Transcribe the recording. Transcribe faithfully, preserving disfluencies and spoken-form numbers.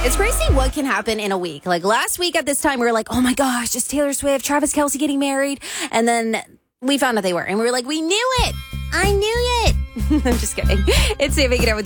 It's crazy what can happen in a week. Like last week at this time, we were like, oh my gosh, it's Taylor Swift, Travis Kelce getting married. And then we found out they were. And we were like, we knew it. I knew it. I'm just kidding. It's Sam making out with